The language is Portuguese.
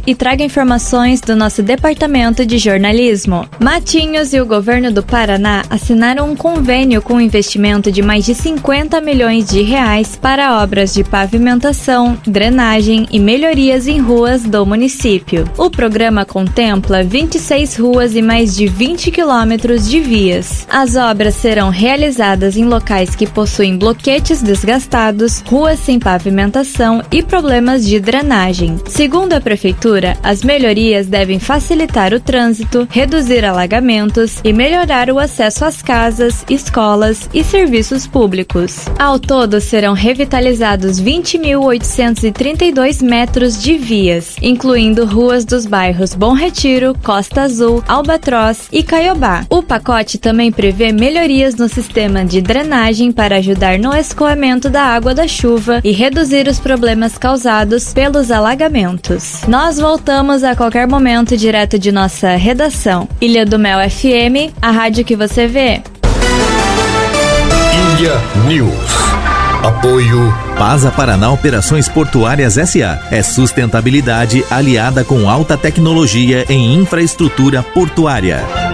e traga informações do nosso departamento de jornalismo. Matinhos e o governo do Paraná assinaram um convênio com investimento de mais de 50 milhões de reais para obras de pavimentação, drenagem e melhorias em ruas do município. O programa contempla 26 ruas e mais de 20 quilômetros de vias. As obras serão realizadas em locais que possuem bloquetes desgastados, ruas sem pavimentação e problemas de drenagem. Segundo a Prefeitura, as melhorias devem facilitar o trânsito, reduzir alagamentos e melhorar o acesso às casas, escolas e serviços públicos. Ao todo, serão revitalizados 20.832 metros de vias, incluindo ruas dos bairros Bom Retiro, Costa Azul, Albatroz e Caiobá. O pacote também prevê melhorias no sistema de drenagem para ajudar no escoamento da água da chuva e reduzir os problemas causados pelos alagamentos. Nós voltamos a qualquer momento direto de nossa redação. Ilha do Mel FM, a rádio que você vê. Ilha News. Apoio Pasa Paraná Operações Portuárias S.A. É sustentabilidade aliada com alta tecnologia em infraestrutura portuária.